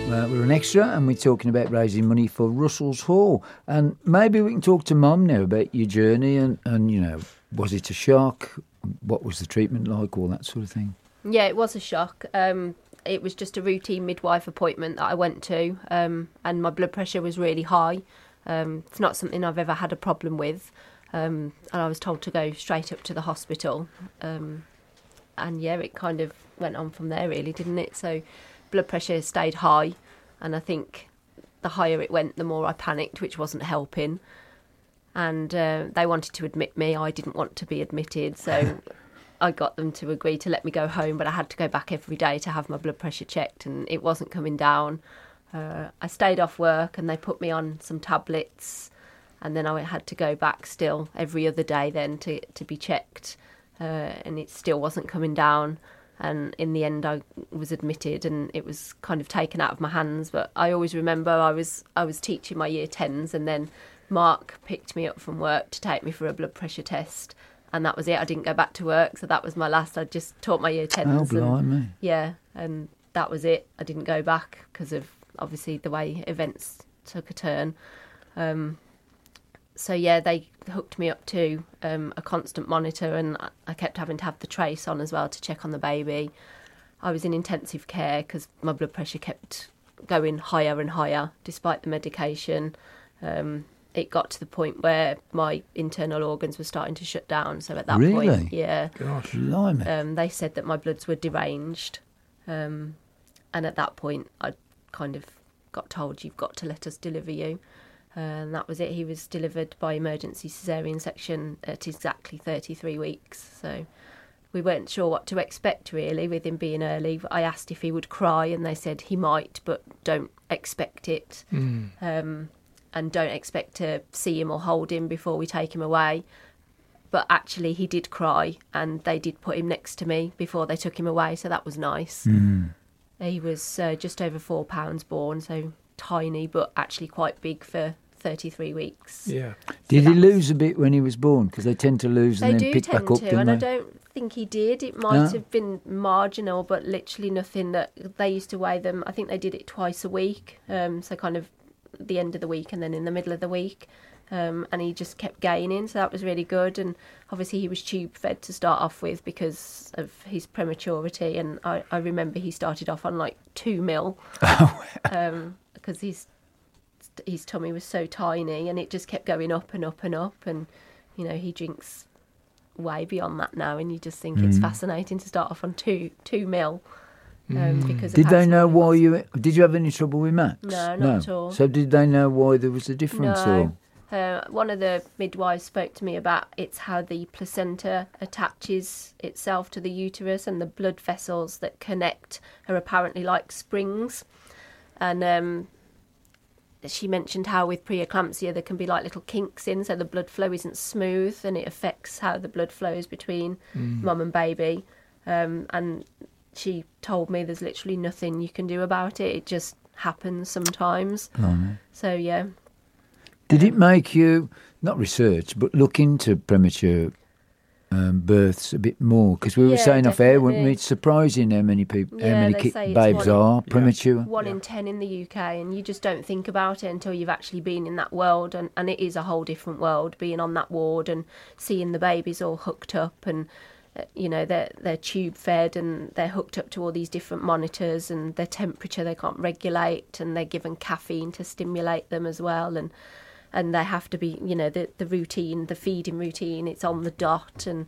We're an extra and we're talking about raising money for Russell's Hall. And maybe we can talk to Mum now about your journey and, you know, was it a shock? What was the treatment like? All that sort of thing. Yeah, it was a shock. It was just a routine midwife appointment that I went to, and my blood pressure was really high. It's not something I've ever had a problem with. And I was told to go straight up to the hospital. And yeah, it kind of went on from there really, didn't it? So blood pressure stayed high, and I think the higher it went, the more I panicked, which wasn't helping. And they wanted to admit me. I didn't want to be admitted, so I got them to agree to let me go home, but I had to go back every day to have my blood pressure checked, and it wasn't coming down. I stayed off work, and they put me on some tablets, and then I had to go back still every other day then to be checked, and it still wasn't coming down. And in the end, I was admitted, and it was kind of taken out of my hands. But I always remember I was teaching my year 10s, and then Mark picked me up from work to take me for a blood pressure test, and that was it. I didn't go back to work, so that was my last. I just taught my year 10s. Oh, blimey. Yeah, and that was it. I didn't go back because of, obviously, the way events took a turn. So, yeah, they hooked me up to a constant monitor, and I kept having to have the trace on as well to check on the baby. I was in intensive care because my blood pressure kept going higher and higher despite the medication. It got to the point where my internal organs were starting to shut down. So at that point, yeah. Gosh, blimey. They said that my bloods were deranged. And at that point, I kind of got told, you've got to let us deliver you. And that was it. He was delivered by emergency caesarean section at exactly 33 weeks. So we weren't sure what to expect, really, with him being early. I asked if he would cry, and they said he might, but don't expect it. And don't expect to see him or hold him before we take him away. But actually, he did cry, and they did put him next to me before they took him away, so that was nice. He was just over 4 pounds born, so tiny, but actually quite big for 33 weeks. Yeah. Did he lose a bit when he was born? Because they tend to lose and then pick back up, don't and they? I don't think he did. It might have been marginal, but literally nothing. That they used to weigh them. I think they did it twice a week, so kind of the end of the week and then in the middle of the week. And he just kept gaining, so that was really good. And obviously he was tube fed to start off with because of his prematurity, and I remember he started off on like 2 ml because his tummy was so tiny, and it just kept going up and up and up. And you know, he drinks way beyond that now, and you just think it's fascinating to start off on 2 ml. Because did they know why did you have any trouble with Max? No, not at all. So did they know why there was a difference? No. One of the midwives spoke to me about it's how the placenta attaches itself to the uterus, and the blood vessels that connect are apparently like springs. And she mentioned how with preeclampsia there can be like little kinks in, so the blood flow isn't smooth, and it affects how the blood flows between mum and baby. And she told me there's literally nothing you can do about it. It just happens sometimes. So, yeah. Did it make you, not research, but look into premature births a bit more? Because we were saying off air, weren't we? It's surprising how many people, babes are premature. 1 in 10 in the UK, and you just don't think about it until you've actually been in that world, and it is a whole different world, being on that ward and seeing the babies all hooked up, and you know, they're tube fed, and they're hooked up to all these different monitors, and their temperature they can't regulate, and they're given caffeine to stimulate them as well, and they have to be, you know, the routine, the feeding routine, it's on the dot. And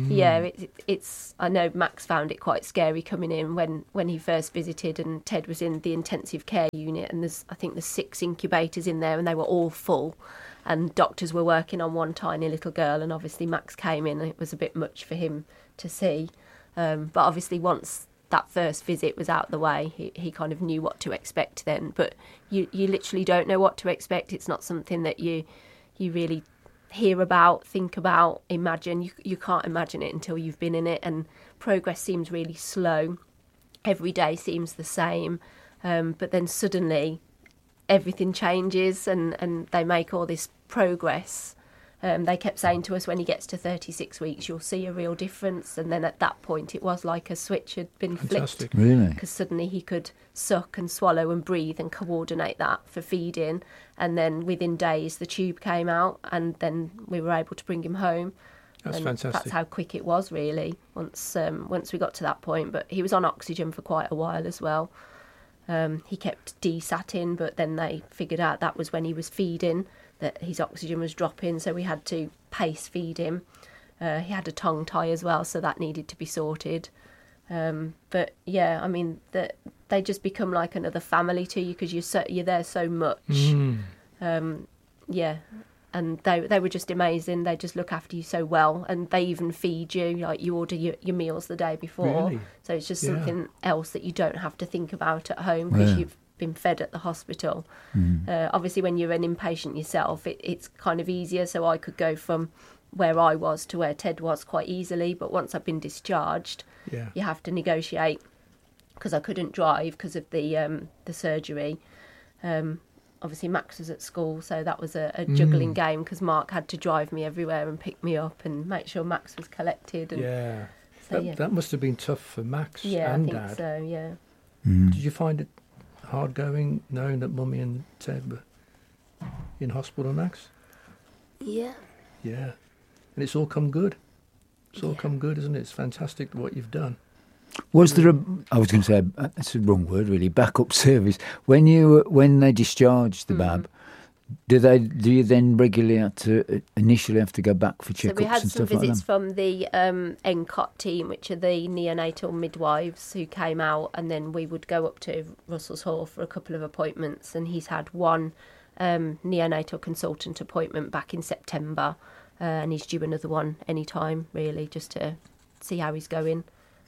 it's I know Max found it quite scary coming in when he first visited, and Ted was in the intensive care unit, and I think there's 6 incubators in there, and they were all full, and doctors were working on one tiny little girl, and obviously Max came in, and it was a bit much for him to see. But obviously once that first visit was out the way, he kind of knew what to expect then. But you literally don't know what to expect. It's not something that you really hear about, think about, imagine. You can't imagine it until you've been in it, and progress seems really slow. Every day seems the same. But then suddenly everything changes, and they make all this progress, They kept saying to us, when he gets to 36 weeks, you'll see a real difference. And then at that point, it was like a switch had been Fantastic. flipped. Really? Because suddenly he could suck and swallow and breathe and coordinate that for feeding. And then within days, the tube came out, and then we were able to bring him home. That's and fantastic. That's how quick it was, really, once we got to that point. But he was on oxygen for quite a while as well. He kept desatting, but then they figured out that was when he was feeding, that his oxygen was dropping, so we had to pace feed him. He had a tongue tie as well, so that needed to be sorted. But yeah, I mean, they just become like another family to you because you're there so much. Yeah, and they were just amazing. They just look after you so well, and they even feed you. Like, you order your meals the day before, Really? so it's just Yeah. something else that you don't have to think about at home because you've been fed at the hospital. Obviously, when you're an inpatient yourself, it's kind of easier. So I could go from where I was to where Ted was quite easily. But once I've been discharged, you have to negotiate, because I couldn't drive because of the surgery. Obviously, Max was at school, so that was a juggling game, because Mark had to drive me everywhere and pick me up and make sure Max was collected. And Yeah. so, That must have been tough for Max yeah, and I think Dad. so. Yeah. Did you find it hard going, knowing that Mummy and Ted were in hospital, Max? Yeah. Yeah. And it's all come good. It's all come good, isn't it? It's fantastic what you've done. Was there I was going to say, that's the wrong word really, backup service. When they discharged the bab, do you then regularly initially have to go back for checkups So we had and some stuff like visits that? from the NCOT team, which are the neonatal midwives who came out, and then we would go up to Russell's Hall for a couple of appointments, and he's had one neonatal consultant appointment back in September, and he's due another one any time, really, just to see how he's going.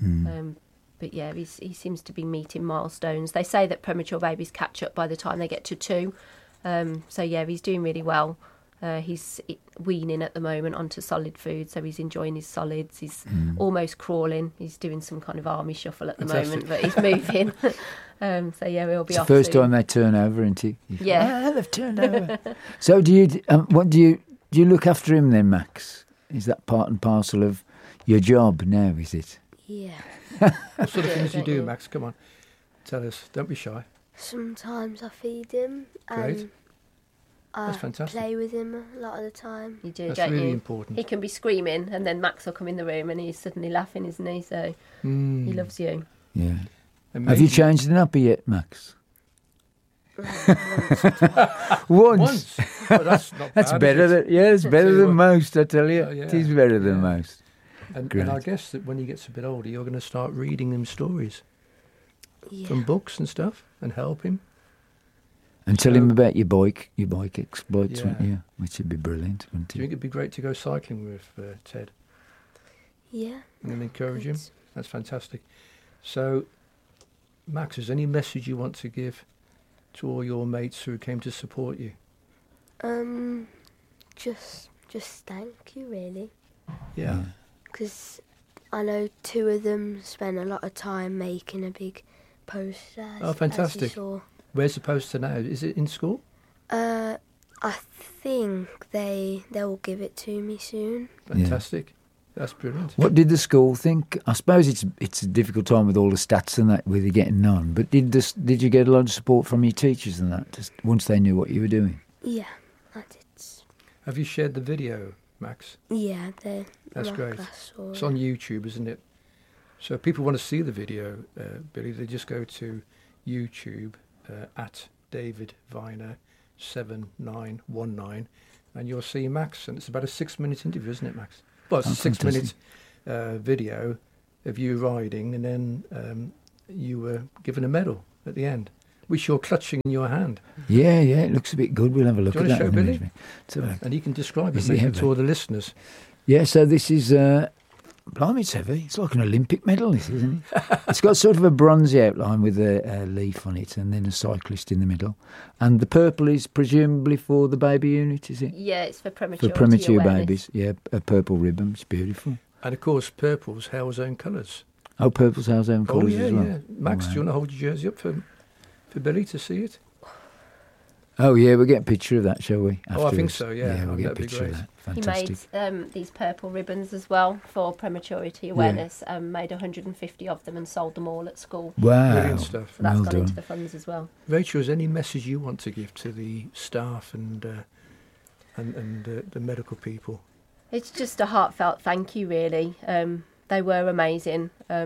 But yeah, he seems to be meeting milestones. They say that premature babies catch up by the time they get to 2. So yeah, he's doing really well. He's weaning at the moment onto solid food, so he's enjoying his solids. He's almost crawling. He's doing some kind of army shuffle at the moment, but he's moving. So yeah, we'll be It's off the first soon. time they turn over, isn't it? Yeah. They've turned over. So do you look after him then, Max? Is that part and parcel of your job now, is it? Yeah. What sort of things do you do, Yeah. Max? Come on. Tell us. Don't be shy. Sometimes I feed him Great. and That's I fantastic. play with him a lot of the time. You do, That's don't really you? important. He can be screaming, and then Max will come in the room, and he's suddenly laughing, isn't he? So he loves you. Yeah. Amazing. Have you changed the nappy yet, Max? Once. Well, that's not That's bad, better is it? than it's better Tell you than what. most, I tell you. Oh, yeah. It is better than Yeah. most. And Great. I guess that when he gets a bit older, you're going to start reading him stories Yeah. from books and stuff and help him. And tell him about your bike exploits, Yeah. wouldn't you? Which would be brilliant, wouldn't Do you it? think it'd be great to go cycling with Ted Yeah. and encourage him? It's- That's fantastic. So, Max, is there any message you want to give to all your mates who came to support you? Just thank you, really. Yeah. Because I know 2 of them spent a lot of time making a big poster. Oh, as fantastic. you saw. Where's the poster now? Is it in school? I think they'll give it to me soon. Fantastic. That's brilliant. What did the school think? I suppose it's a difficult time with all the stats and that, with you getting on. But did you get a lot of support from your teachers and that, just once they knew what you were doing? Yeah, I did. Have you shared the video, Max? Yeah, That's my great. class saw It's it. on YouTube, isn't it? So if people want to see the video, Billy, they just go to YouTube at David Viner 7919 and you'll see Max. And it's about a 6-minute interview, isn't it, Max? Well, it's a 6-minute video of you riding, and then you were given a medal at the end, which you're clutching in your hand. Yeah, it looks a bit good. We'll have a look Do at you want that. to show in a Billy? minute. Let's have a look. And you can describe it Is it maybe heavy? to all the listeners. Yeah, so this is, blimey, it's heavy. It's like an Olympic medal, this, isn't it? It's got sort of a bronzy outline with a leaf on it and then a cyclist in the middle. And the purple is presumably for the baby unit, is it? Yeah, it's for premature. For premature awareness. babies, yeah, a purple ribbon. It's beautiful. And of course, purple's Hell's own colours. Oh, purple's our own Oh, colours yeah, as well. yeah. Max, do you want to hold your jersey up for Billy to see it? Oh, yeah, we'll get a picture of that, shall we? Oh, I think so, yeah. Yeah, we'll get a That'd be picture of great. that. Fantastic. He made these purple ribbons as well for prematurity awareness. Made 150 of them and sold them all at school. Wow. Brilliant stuff. So that's Well gone done. into the funds as well. Rachel, is there any message you want to give to the staff and the medical people? It's just a heartfelt thank you, really. They were amazing.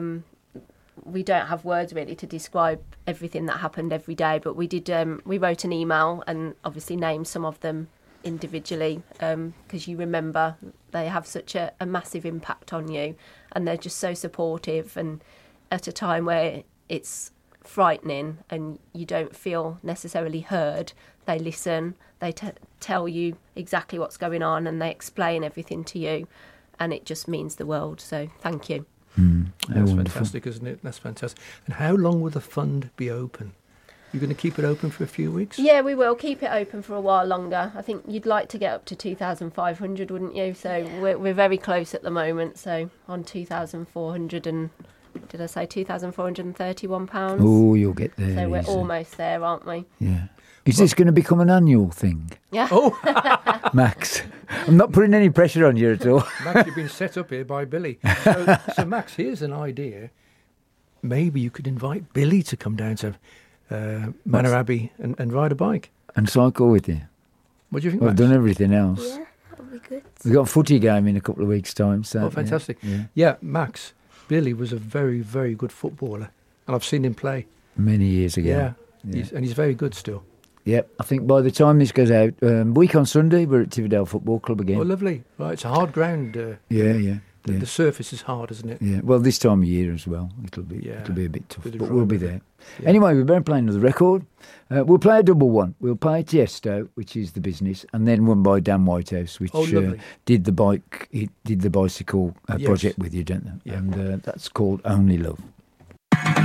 We don't have words really to describe everything that happened every day, but we did. We wrote an email and obviously named some of them individually because you remember they have such a massive impact on you, and they're just so supportive. And at a time where it's frightening and you don't feel necessarily heard, they listen. They tell you exactly what's going on and they explain everything to you, and it just means the world. So thank you. That's wonderful. fantastic, isn't it? That's fantastic. And how long will the fund be open? You're going to keep it open for a few weeks? Yeah, we will keep it open for a while longer. I think you'd like to get up to 2,500, wouldn't you? So we're very close at the moment. So on 2,400 and did I say £2,431? Oh, you'll get there. So we're easy. almost there, aren't we? Yeah. Is this going to become an annual thing, Yeah. Oh, Max? I'm not putting any pressure on you at all. Max, you've been set up here by Billy. So Max, here's an idea. Maybe you could invite Billy to come down to Manor Abbey and ride a bike. And cycle with you. What do you think, Well, I've Max? done everything else. Yeah, that would be good. We've got a footy game in a couple of weeks' time. So, Oh, fantastic. Yeah. Yeah, Max, Billy was a very, very good footballer. And I've seen him play. Many years ago. Yeah. Yeah. He's very good still. Yep. I think by the time this goes out, week on Sunday, we're at Tividale Football Club again. Oh, lovely. Right, it's a hard ground. Yeah. The surface is hard, isn't it? Yeah, well, this time of year as well, it'll be a bit tough, Bit of but we'll be drama. there. Yeah. Anyway, we better play another record. We'll play a double one. We'll play Tiesto, which is The Business, and then one by Dan Whitehouse, which lovely. did the bicycle Yes. project with you, don't they? Yeah. And that's called Only Love.